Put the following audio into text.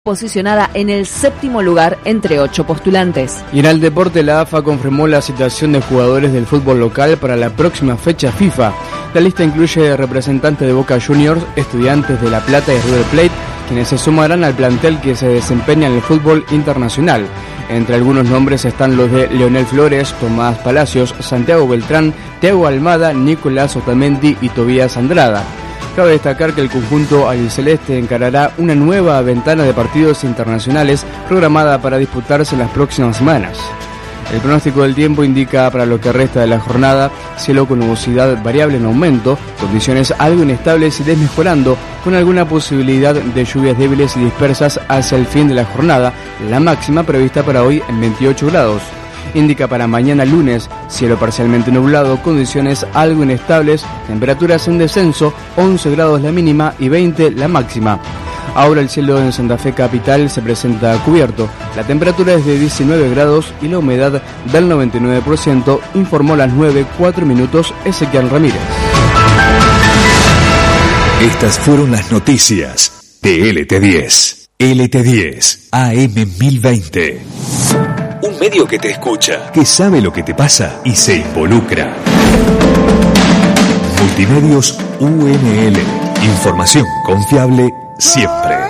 posicionada en el 7º lugar entre 8 postulantes. Y en el deporte, la AFA confirmó la citación de jugadores del fútbol local para la próxima fecha FIFA. La lista incluye representantes de Boca Juniors, Estudiantes de La Plata y River Plate, quienes se sumarán al plantel que se desempeña en el fútbol internacional. Entre algunos nombres están los de Leonel Flores, Tomás Palacios, Santiago Beltrán, Thiago Almada, Nicolás Otamendi y Tobías Andrada. Cabe destacar que el conjunto albiceleste encarará una nueva ventana de partidos internacionales programada para disputarse en las próximas semanas. El pronóstico del tiempo indica para lo que resta de la jornada cielo con nubosidad variable en aumento, condiciones algo inestables y desmejorando, con alguna posibilidad de lluvias débiles y dispersas hacia el fin de la jornada, la máxima prevista para hoy en 28 grados. Indica para mañana lunes, cielo parcialmente nublado, condiciones algo inestables, temperaturas en descenso, 11 grados la mínima y 20 la máxima. Ahora el cielo en Santa Fe capital se presenta cubierto, la temperatura es de 19 grados y la humedad del 99%, informó a las 9:04 Ezequiel Ramírez. Estas fueron las noticias de LT10. LT10 AM 1020. Un medio que te escucha, que sabe lo que te pasa y se involucra. Multimedios UNL. Información confiable siempre.